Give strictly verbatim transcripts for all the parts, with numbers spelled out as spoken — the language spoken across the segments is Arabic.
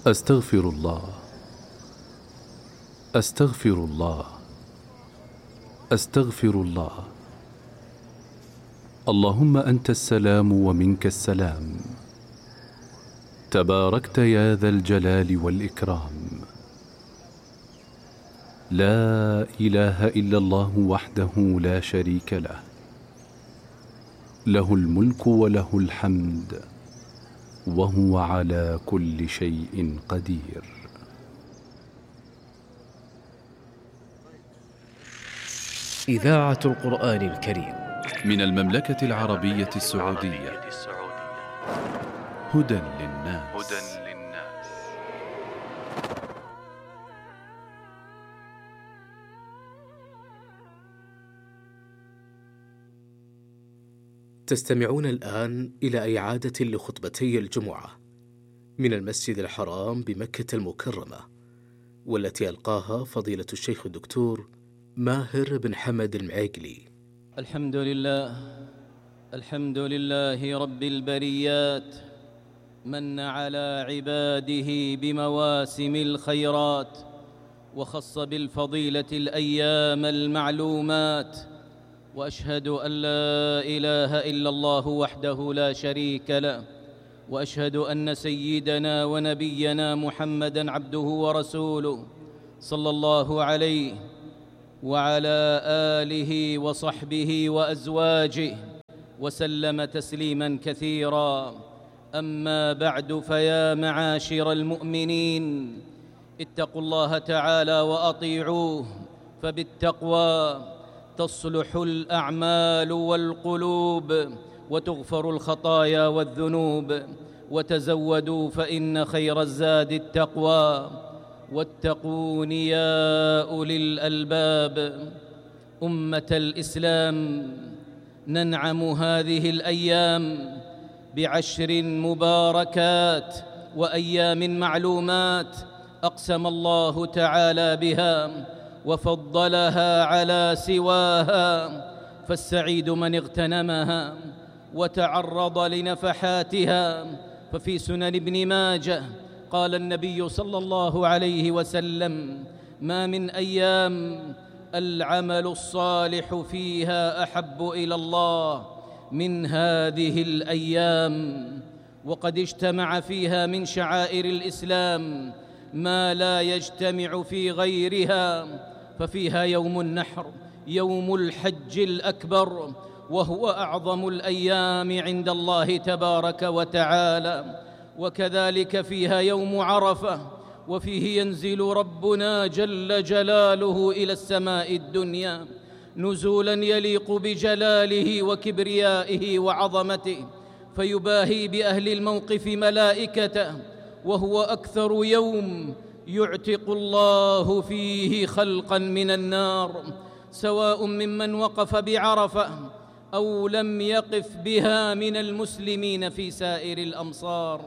أستغفر الله أستغفر الله أستغفر الله. اللهم أنت السلام ومنك السلام، تباركت يا ذا الجلال والإكرام. لا إله إلا الله وحده لا شريك له، له الملك وله الحمد وهو على كل شيء قدير. إذاعة القرآن الكريم من المملكة العربية السعودية. هدى للناس. تستمعون الآن إلى إعادة لخطبتي الجمعة من المسجد الحرام بمكة المكرمة، والتي ألقاها فضيلة الشيخ الدكتور ماهر بن حمد المعيقلي. الحمد لله الحمد لله رب البريات، من على عباده بمواسم الخيرات، وخص بالفضيلة الأيام المعلومات. وأشهد أن لا إله إلا الله وحده لا شريك له، وأشهد أن سيدنا ونبينا محمدًا عبده ورسوله، صلى الله عليه وعلى آله وصحبه وأزواجه وسلم تسليماً كثيراً. أما بعد، فيا معاشر المؤمنين، اتقوا الله تعالى وأطيعوه، فبالتقوى تصلح الأعمال والقلوب، وتغفر الخطايا والذنوب. وتزودوا فإن خير الزاد التقوى، واتقون يا أولي الألباب. أمة الإسلام، ننعم هذه الأيام بعشر مباركات وأيام معلومات أقسم الله تعالى بها وفضلها على سواها، فالسعيد من اغتنمها وتعرض لنفحاتها. ففي سنن ابن ماجه قال النبي صلى الله عليه وسلم: ما من أيام العمل الصالح فيها أحب إلى الله من هذه الأيام، وقد اجتمع فيها من شعائر الإسلام ما لا يجتمع في غيرها. ففيها يوم النحر، يوم الحج الأكبر، وهو أعظم الأيام عند الله تبارك وتعالى. وكذلك فيها يوم عرفة، وفيه ينزل ربنا جل جلاله إلى السماء الدنيا نزولا يليق بجلاله وكبريائه وعظمته، فيباهي بأهل الموقف ملائكته، وهو أكثر يوم يعتق الله فيه خلقا من النار، سواء ممن وقف بعرفة أو لم يقف بها من المسلمين في سائر الأمصار.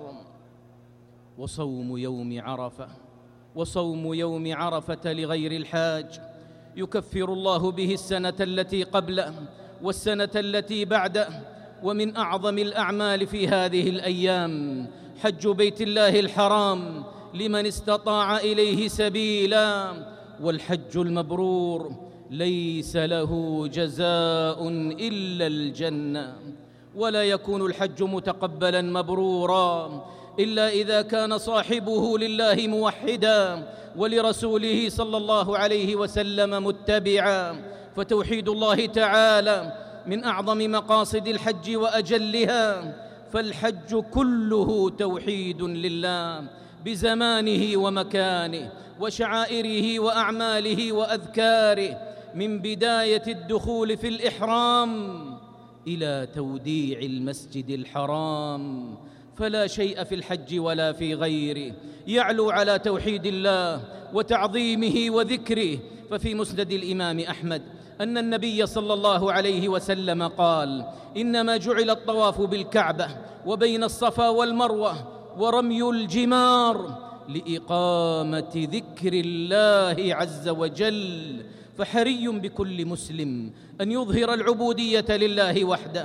وصوم يوم عرفة وصوم يوم عرفة لغير الحاج يكفر الله به السنة التي قبله والسنة التي بعده. ومن أعظم الأعمال في هذه الأيام حج بيت الله الحرام لمن استطاع إليه سبيلا، والحج المبرور ليس له جزاء إلا الجنة. ولا يكون الحج متقبلا مبرورا إلا إذا كان صاحبه لله موحدا ولرسوله صلى الله عليه وسلم متبعا. فتوحيد الله تعالى من أعظم مقاصد الحج وأجلها، فالحج كله توحيد لله بزمانه ومكانه وشعائره وأعماله وأذكاره، من بداية الدخول في الإحرام إلى توديع المسجد الحرام. فلا شيء في الحج ولا في غيره يعلو على توحيد الله وتعظيمه وذكره. ففي مسند الإمام أحمد أن النبي صلى الله عليه وسلم قال: إنما جعل الطواف بالكعبة وبين الصفا والمروة ورمي الجمار لإقامة ذكر الله عز وجل. فحري بكل مسلم أن يظهر العبودية لله وحده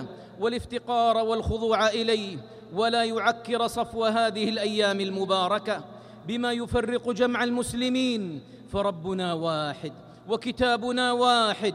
والافتقار والخضوع إليه، ولا يعكر صفو هذه الأيام المباركة بما يفرق جمع المسلمين، فربنا واحد وكتابنا واحد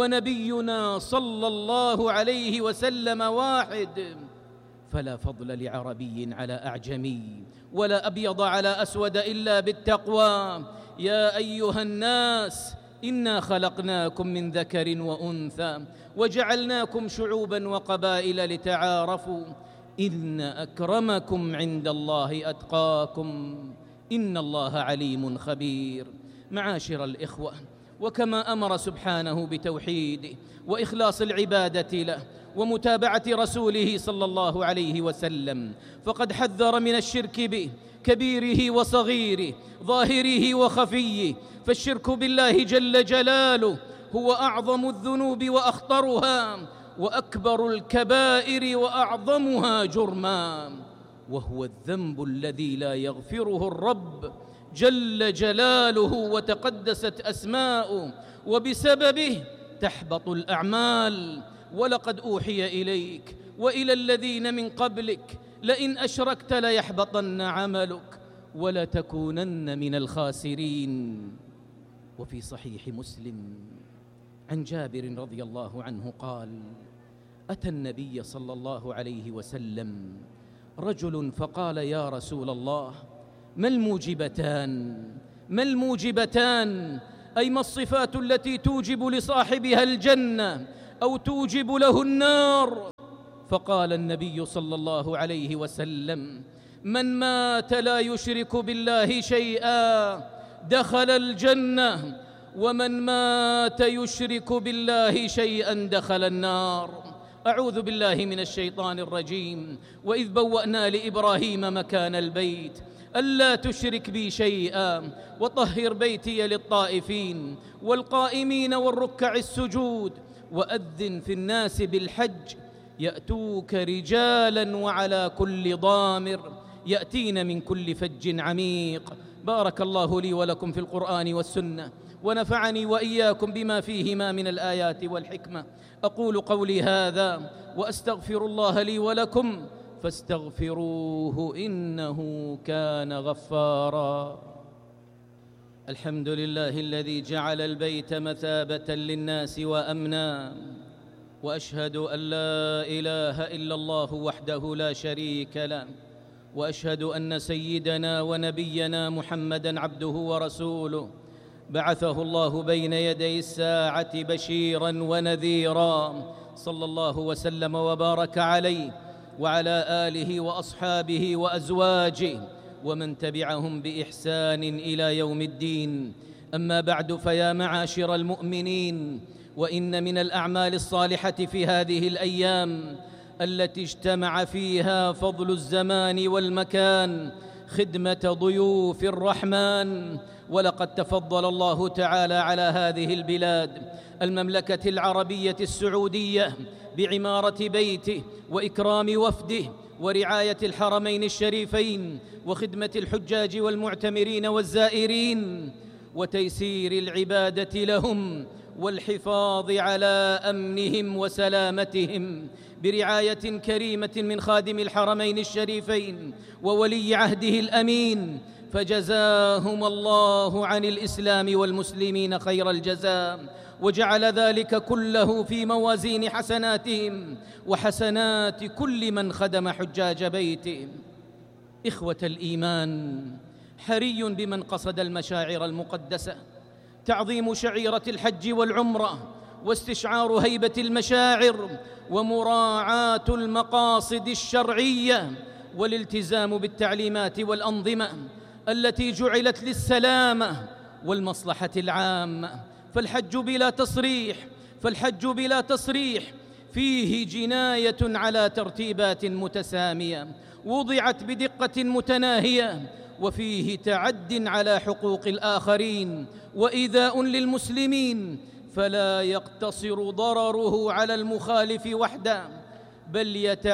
ونبينا صلى الله عليه وسلم واحد. فلا فضل لعربي على أعجمي ولا أبيض على أسود إلا بالتقوى. يا أيها الناس إنا خلقناكم من ذكر وأنثى وجعلناكم شعوبا وقبائل لتعارفوا إن أكرمكم عند الله أتقاكم إن الله عليم خبير. معاشر الإخوة، وكما أمر سبحانه بتوحيده وإخلاص العبادة له ومتابعة رسوله صلى الله عليه وسلم، فقد حذر من الشرك به كبيره وصغيره ظاهره وخفيه. فالشرك بالله جل جلاله هو أعظم الذنوب وأخطرها وأكبر الكبائر وأعظمها جرما، وهو الذنب الذي لا يغفره الرب جل جلاله وتقدست أسماؤه، وبسببه تحبط الأعمال. ولقد أوحي إليك وإلى الذين من قبلك لئن أشركت ليحبطن عملك ولتكونن من الخاسرين. وفي صحيح مسلم عن جابر رضي الله عنه قال: أتى النبي صلى الله عليه وسلم رجل فقال: يا رسول الله، ما الموجبتان ما الموجبتان أي ما الصفات التي توجب لصاحبها الجنة أو توجب له النار؟ فقال النبي صلى الله عليه وسلم: من مات لا يشرك بالله شيئا دخل الجنة، ومن مات يشرك بالله شيئا دخل النار. أعوذ بالله من الشيطان الرجيم. وإذ بوأنا لإبراهيم مكان البيت ألا تشرك بي شيئا وطهر بيتي للطائفين والقائمين والركع السجود وأذن في الناس بالحج يأتوك رجالا وعلى كل ضامر يأتين من كل فج عميق. بارك الله لي ولكم في القرآن والسنة، ونفعني وإياكم بما فيهما من الآيات والحكمة. أقول قولي هذا وأستغفر الله لي ولكم فاستغفروه إنه كان غفارا. الحمد لله الذي جعل البيت مثابة للناس وأمنا، وأشهد أن لا إله إلا الله وحده لا شريك له، وأشهد أن سيدنا ونبينا محمدًا عبده ورسوله بعثه الله بين يدي الساعة بشيرا ونذيرا، صلى الله وسلم وبارك عليه وعلى آله وأصحابه وأزواجه ومن تبعهم بإحسان إلى يوم الدين. أما بعد، فيا معاشر المؤمنين، وإن من الأعمال الصالحة في هذه الأيام التي اجتمع فيها فضل الزمان والمكان خدمة ضيوف الرحمن. ولقد تفضل الله تعالى على هذه البلاد المملكة العربية السعودية بعمارة بيته وإكرام وفده ورعاية الحرمين الشريفين وخدمة الحجاج والمعتمرين والزائرين وتيسير العبادة لهم والحفاظ على أمنهم وسلامتهم برعاية كريمة من خادم الحرمين الشريفين وولي عهده الأمين، فجزاهم الله عن الإسلام والمسلمين خير الجزاء، وجعل ذلك كله في موازين حسناتهم وحسنات كل من خدم حجاج بيته. إخوة الإيمان، حري بمن قصد المشاعر المقدسة تعظيم شعيرة الحج والعمرة واستشعار هيبة المشاعر ومراعاة المقاصد الشرعية والالتزام بالتعليمات والأنظمة التي جعلت للسلامة والمصلحة العامة. فالحج بلا تصريح فالحج بلا تصريح فيه جناية على ترتيبات متسامية وضعت بدقة متناهية، وفيه تعد على حقوق الآخرين وإيذاء للمسلمين، فلا يقتصر ضرره على المخالف وحده بل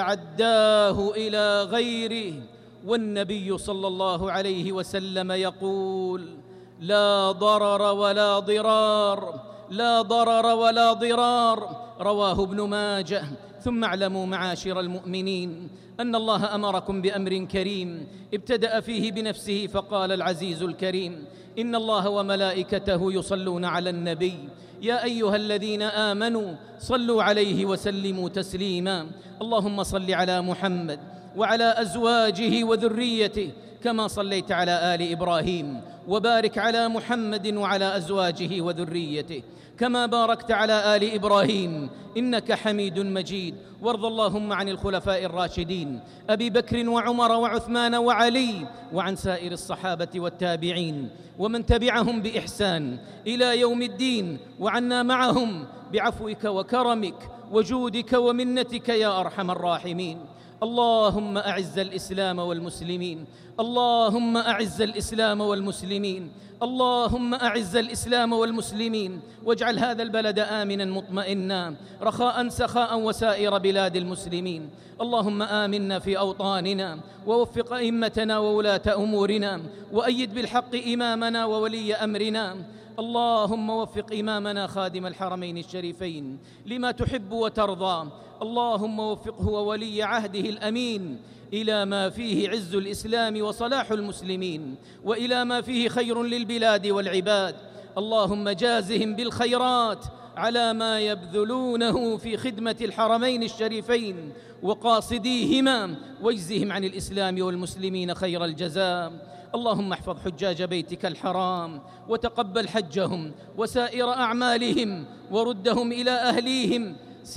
يتعداه إلى غيره. والنبي صلى الله عليه وسلم يقول: لا ضرر ولا ضرار لا ضرر ولا ضرار، رواه ابن ماجه. ثم اعلموا معاشر المؤمنين أن الله أمركم بأمر كريم ابتدأ فيه بنفسه فقال العزيز الكريم: إن الله وملائكته يصلون على النبي يا أيها الذين آمنوا صلوا عليه وسلموا تسليما. اللهم صل على محمد وعلى أزواجه وذريته كما صليت على آل إبراهيم، وبارك على محمد وعلى أزواجه وذريته كما باركت على آل إبراهيم إنك حميد مجيد. وارض اللهم عن الخلفاء الراشدين أبي بكر وعمر وعثمان وعلي، وعن سائر الصحابة والتابعين ومن تبعهم بإحسان إلى يوم الدين، وعنا معهم بعفوك وكرمك وجودك ومنتك يا أرحم الراحمين. اللهم أعز الإسلام والمسلمين، اللهم أعز الإسلام والمسلمين، اللهم أعز الإسلام والمسلمين، واجعل هذا البلد آمنا مطمئنا رخاء سخاء وسائر بلاد المسلمين. اللهم آمنا في أوطاننا، ووفق أئمتنا وولاة أمورنا، وأيد بالحق إمامنا وولي أمرنا. اللهم وفق إمامنا خادم الحرمين الشريفين لما تحب وترضى. اللهم وفقه وولي عهده الأمين إلى ما فيه عز الإسلام وصلاح المسلمين، وإلى ما فيه خير للبلاد والعباد. اللهم جازهم بالخيرات على ما يبذلونه في خدمة الحرمين الشريفين وقاصديهما، واجزهم عن الإسلام والمسلمين خير الجزاء. اللهم احفظ حجاج بيتك الحرام وتقبل حجهم وسائر أعمالهم، وردهم إلى أهليهم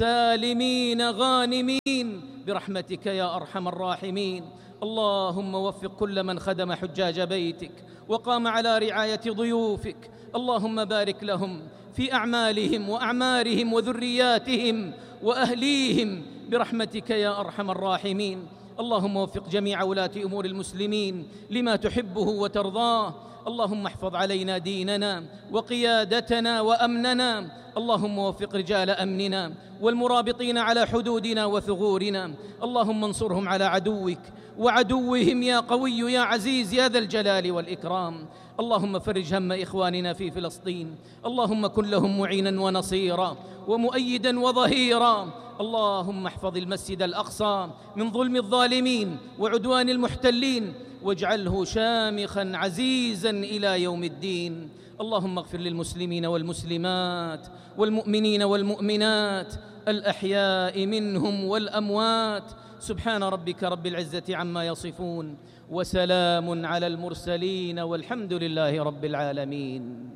سالمين غانمين برحمتك يا أرحم الراحمين. اللهم وفق كل من خدم حجاج بيتك وقام على رعاية ضيوفك. اللهم بارك لهم في أعمالهم وأعمارهم وذرياتهم وأهليهم برحمتك يا أرحم الراحمين. اللهم وفق جميع ولاة أمور المسلمين لما تحبه وترضاه. اللهم احفظ علينا ديننا وقيادتنا وأمننا. اللهم وفق رجال أمننا والمرابطين على حدودنا وثغورنا. اللهم انصرهم على عدوك وعدوهم يا قوي يا عزيز يا ذا الجلال والإكرام. اللهم فرج هم إخواننا في فلسطين. اللهم كن لهم معينا ونصيرا ومؤيدا وظهيرا. اللهم احفظ المسجد الأقصى من ظلم الظالمين وعدوان المحتلين، واجعله شامخا عزيزا إلى يوم الدين. اللهم اغفر للمسلمين والمسلمات والمؤمنين والمؤمنات الأحياء منهم والأموات. سبحان ربك رب العزة عما يصفون، وسلام على المرسلين، والحمد لله رب العالمين.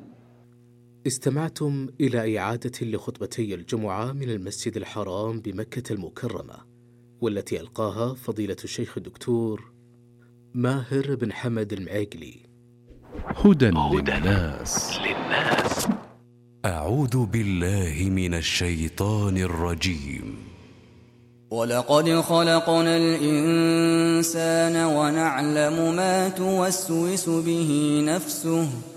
استمعتم إلى إعادة لخطبتي الجمعة من المسجد الحرام بمكة المكرمة، والتي ألقاها فضيلة الشيخ الدكتور ماهر بن حمد المعيقلي. هدى للناس. للناس. أعوذ بالله من الشيطان الرجيم. ولقد خلقنا الإنسان ونعلم ما توسوس به نفسه